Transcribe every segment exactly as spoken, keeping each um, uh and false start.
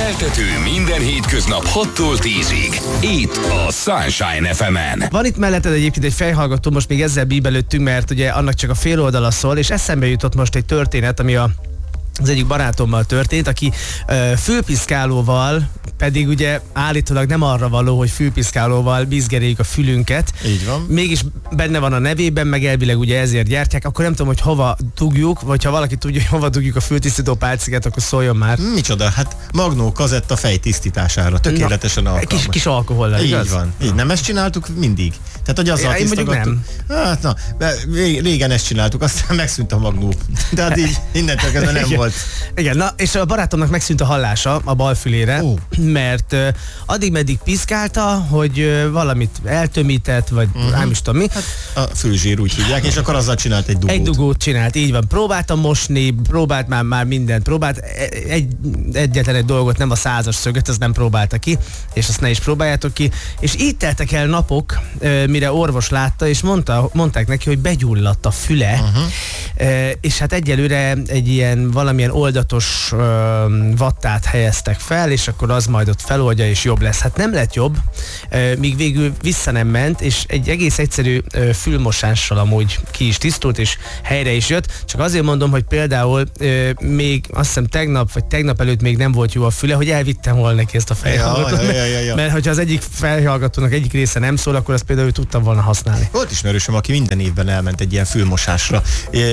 Keltető minden hétköznap hattól tízig. Itt a Sunshine ef emen. Van itt melletted egyébként egy fejhallgató, most még ezzel bíbelődtünk, mert ugye annak csak a fél oldala szól, és eszembe jutott most egy történet, ami a az egyik barátommal történt, aki ö, fülpiszkálóval, pedig ugye állítólag nem arra való, hogy fülpiszkálóval bizgereljük a fülünket. Így van. Mégis benne van a nevében, meg elvileg ugye ezért gyártják, akkor nem tudom, hogy hova dugjuk, vagy ha valaki tudja, hogy hova dugjuk a fültisztító pálcikát, akkor szóljon már. Micsoda, hát magnó kazetta fejtisztítására, tökéletesen alkalmas. Kis, kis alkohollal, igaz? Így van. Így, nem ezt csináltuk mindig? Tehát, hogy azzal Én mondjuk nem. Hát na, régen ezt csináltuk, aztán megszűnt a magnó. Tehát így innentől kezdve nem volt. Igen, na és a barátomnak megszűnt a hallása a bal fülére, oh. mert uh, addig-meddig piszkálta, hogy uh, valamit eltömített, vagy uh-huh. nem is tudom mi. Hát a fülzsír úgy hívják, és akkor azzal csinált egy dugót. Egy dugót csinált, így van. Próbáltam mosni, próbált már, már mindent, próbált egy, egyetlen egy dolgot, nem a százas szögöt, az nem próbálta ki, és azt ne is próbáljátok ki. És így teltek el napok, uh, mire orvos látta, és mondta, mondták neki, hogy begyulladt a füle, uh-huh. uh, és hát egyelőre egy ilyen valamilyen oldatos uh, vattát helyeztek fel, és akkor az majd ott feloldja, és jobb lesz. Hát nem lett jobb, uh, míg végül vissza nem ment, és egy egész egyszerű uh, fülmosással amúgy ki is tisztult, és helyre is jött. Csak azért mondom, hogy például uh, még azt hiszem tegnap, vagy tegnap előtt még nem volt jó a füle, hogy elvittem volna neki ezt a fejhallgatót. Ja, ja, ja, ja. Mert hogyha az egyik fejhallgatónak egyik része nem szól, akkor azt például tudtam volna használni. Volt ismerősöm, aki minden évben elment egy ilyen fülmosásra.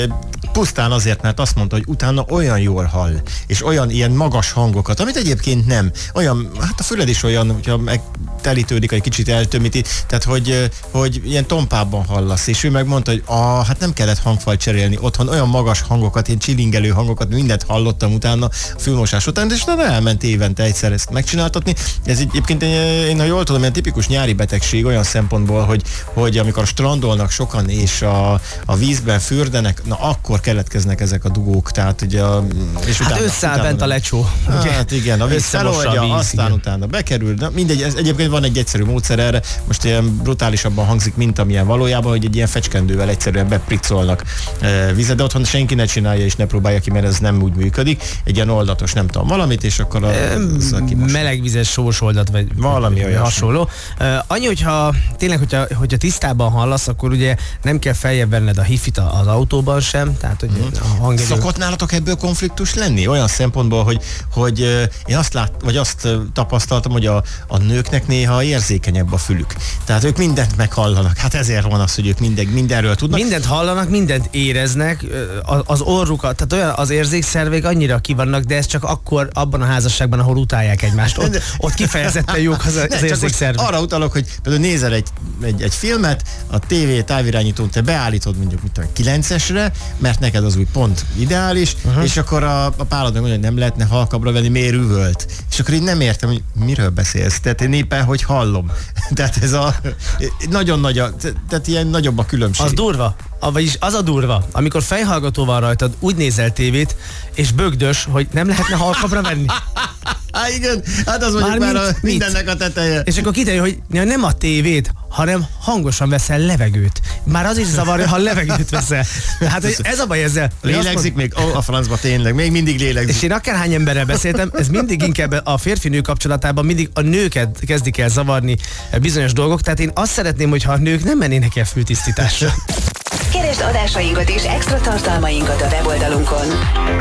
Pusztán azért, mert azt mondta, hogy utána olyan jól hall, és olyan ilyen magas hangokat, amit egyébként nem. Olyan, hát a füled is olyan, hogyha megtelítődik, egy kicsit eltömíti, tehát hogy, hogy ilyen tompában hallasz, és ő megmondta, hogy ah, hát nem kellett hangfalt cserélni otthon, olyan magas hangokat, ilyen csilingelő hangokat, mindent hallottam utána a fülmosás után, és nem elment évente egyszer ezt megcsináltatni. Ez egyébként, én ha jól tudom, ilyen tipikus nyári betegség olyan szempontból, hogy, hogy amikor strandolnak sokan, és a, a vízben fürdenek, na akkor keletkeznek ezek a dugók, tehát ugye a, és hát utána, összeáll utána, bent a lecsó. Ugye? Hát igen, a víz feloldja, víz, aztán igen. Utána bekerül. Na, mindegy, ez, egyébként van egy egyszerű módszer erre, most ilyen brutálisabban hangzik, mint amilyen valójában, hogy egy ilyen fecskendővel egyszerűen bepricolnak e, vizet, de otthon senki ne csinálja és ne próbálja ki, mert ez nem úgy működik. Egy ilyen oldatos, nem tudom, valamit, és akkor a, e, melegvizes sós oldat, vagy valami olyan hasonló. E, annyi, hogyha tényleg, hogyha, hogyha tisztában hallasz, akkor ugye nem kell feljebb venned a hifit az autóban sem, tehát hogy hmm. a hangerő... Szokott nálatok ebből konfliktus lenni? Olyan szempontból, hogy, hogy én azt lát, vagy azt tapasztaltam, hogy a, a nőknek néha érzékenyebb a fülük. Tehát ők mindent meghallanak. Hát ezért van az, hogy ők minden, mindenről tudnak. Mindent hallanak, mindent éreznek, az orrukat, tehát olyan az érzékszervek annyira kivannak, de ez csak akkor abban a házasságban, ahol utálják egymást. Ott, ott kifejezetten jók az, az érzékszervek. Arra utalok, hogy például nézel egy, egy, egy filmet, a tévé távirányítón te beállítod mondjuk mit tudom, kilencesre, mert neked az úgy pont ideális, uh-huh. és akkor a, a pálod mondja, hogy nem lehetne halkabbra venni, miért üvölt. És akkor így nem értem, hogy miről beszélsz. Tehát én éppen, hogy hallom. Tehát ez a nagyon nagy a, tehát ilyen nagyobb a különbség. Az durva. A, vagyis az a durva, amikor fejhallgató van rajtad, úgy nézel tévét, és bögdös, hogy nem lehetne halkabbra venni. Há, igen, hát az mondjuk már, már a mindennek a teteje. És akkor kiderül, hogy nem a tévét, hanem hangosan veszel levegőt. Már az is zavarja, ha levegőt veszel. Hát ez a baj ezzel. Lélegzik még? Ó, a francba tényleg, még mindig lélegzik. És én akárhány emberrel beszéltem, ez mindig inkább a férfi-nő kapcsolatában mindig a nőket kezdik el zavarni bizonyos dolgok, tehát én azt szeretném, hogyha a nők nem mennének el fültisztításra. Keresd adásainkat és extra tartalmainkat a weboldalunkon.